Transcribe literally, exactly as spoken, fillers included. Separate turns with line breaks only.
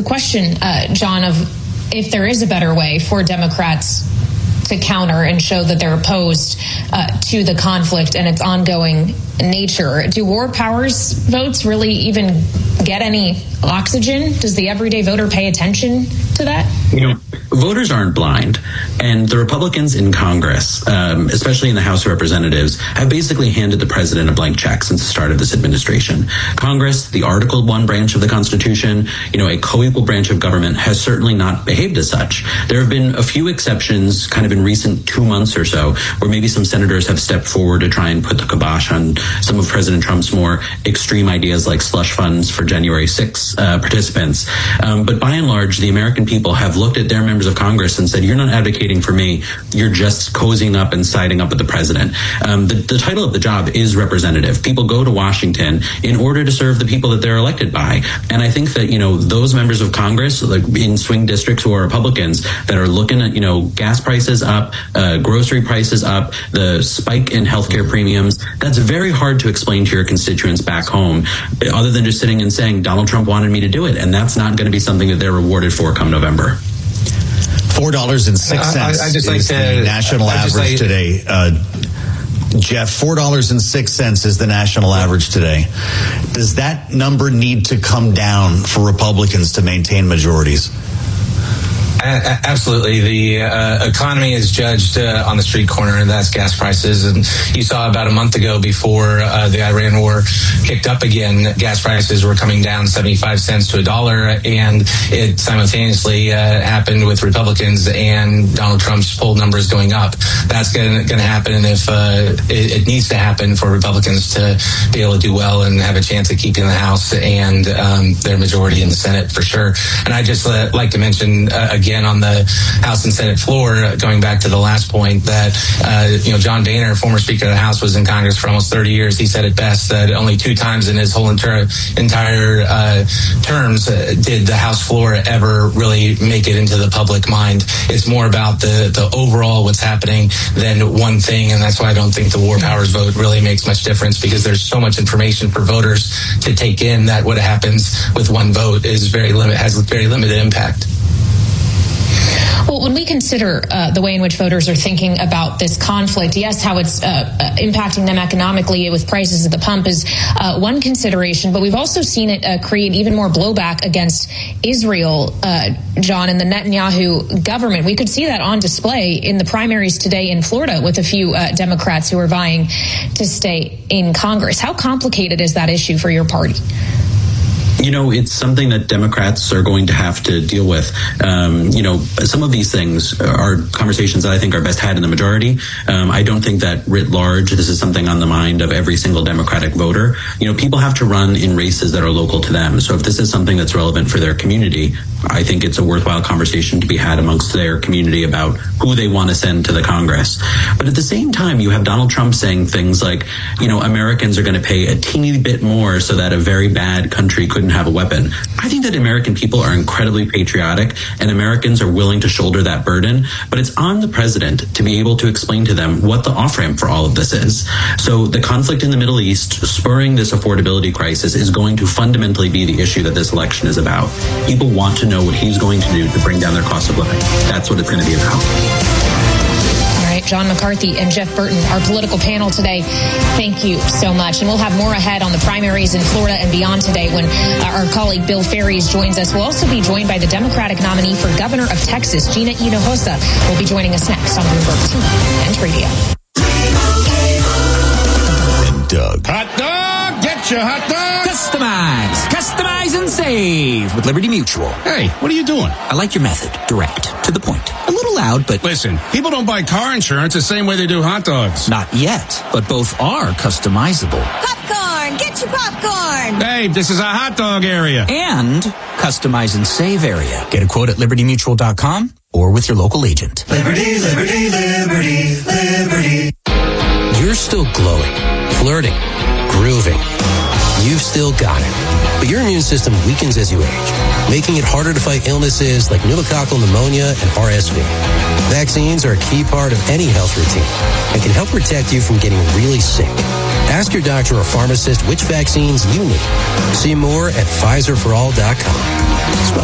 the question, uh, John, of if there is a better way for Democrats to counter and show that they're opposed uh, to the conflict and its ongoing nature. Do war powers votes really even get any oxygen? Does the everyday voter pay attention to that?
You know, voters aren't blind, and the Republicans in Congress, um, especially in the House of Representatives, have basically handed the president a blank check since the start of this administration. Congress, the Article One branch of the Constitution, you know, a co-equal branch of government, has certainly not behaved as such. There have been a few exceptions kind of in recent two months or so where maybe some senators have stepped forward to try and put the kibosh on some of President Trump's more extreme ideas like slush funds for January sixth uh, participants. Um, but by and large, the American people have looked at their members of Congress and said, you're not advocating for me, you're just cozying up and siding up with the president. Um, the, the title of the job is representative. People go to Washington in order to serve the people that they're elected by. And I think that, you know, those members of Congress, like in swing districts who are Republicans, that are looking at, you know, gas prices up, uh, grocery prices up, the spike in healthcare premiums, that's very hard to explain to your constituents back home, other than just sitting and saying, Donald Trump wanted me to do it. And that's not going to be something that they're rewarded for come November.
Four dollars and six cents I, I just like is to, the national I, I average like, today. Uh, Jeff, four dollars and six cents is the national average today. Does that number need to come down for Republicans to maintain majorities?
Absolutely. The uh, economy is judged uh, on the street corner, and that's gas prices. And you saw about a month ago, before uh, the Iran war kicked up again, gas prices were coming down seventy-five cents to a dollar, and it simultaneously uh, happened with Republicans and Donald Trump's poll numbers going up. That's going to happen, and if uh, it, it needs to happen for Republicans to be able to do well and have a chance of keeping the House and um, their majority in the Senate, for sure. And I just uh, like to mention uh, again, on the House and Senate floor, going back to the last point, that uh, you know, John Boehner, former Speaker of the House, was in Congress for almost thirty years. He said it best that only two times in his whole entire entire uh, terms uh, did the House floor ever really make it into the public mind. It's more about the the overall what's happening than one thing, and that's why I don't think the war powers vote really makes much difference, because there's so much information for voters to take in that what happens with one vote is very limit has very limited impact.
Well, when we consider uh, the way in which voters are thinking about this conflict, yes, how it's uh, uh, impacting them economically with prices at the pump is uh, one consideration, but we've also seen it uh, create even more blowback against Israel, uh, John, and the Netanyahu government. We could see that on display in the primaries today in Florida with a few uh, Democrats who are vying to stay in Congress. How complicated is that issue for your party?
You know, it's something that Democrats are going to have to deal with. Um, you know, some of these things are conversations that I think are best had in the majority. Um, I don't think that writ large, this is something on the mind of every single Democratic voter. You know, people have to run in races that are local to them. So if this is something that's relevant for their community, I think it's a worthwhile conversation to be had amongst their community about who they want to send to the Congress. But at the same time, you have Donald Trump saying things like, you know, Americans are going to pay a teeny bit more so that a very bad country couldn't have a weapon. I think that American people are incredibly patriotic, and Americans are willing to shoulder that burden. But it's on the president to be able to explain to them what the off-ramp for all of this is. So the conflict in the Middle East, spurring this affordability crisis, is going to fundamentally be the issue that this election is about. People want to know what he's going to do to bring down their cost of living. That's what it's going to be about.
All right, John McCarthy and Jeff Burton, our political panel today. Thank you so much. And we'll have more ahead on the primaries in Florida and beyond today when our colleague Bill Ferries joins us. We'll also be joined by the Democratic nominee for governor of Texas, Gina Hinojosa, will be joining us next on Bloomberg T V and Radio.
And Doug.
Hot dog! Get your hot dog!
Customize! Customize and save with Liberty Mutual.
Hey, what are you doing?
I like your method. Direct. To the point. A little loud, but...
Listen, people don't buy car insurance the same way they do hot dogs.
Not yet, but both are customizable.
Popcorn! Get your popcorn!
Hey, this is a hot dog area.
And customize and save area. Get a quote at liberty mutual dot com or with your local agent.
Liberty, liberty, liberty, liberty.
You're still glowing, flirting, grooving. You've still got it. But your immune system weakens as you age, making it harder to fight illnesses like pneumococcal pneumonia and R S V. Vaccines are a key part of any health routine and can help protect you from getting really sick. Ask your doctor or pharmacist which vaccines you need. See more at Pfizer for all dot com.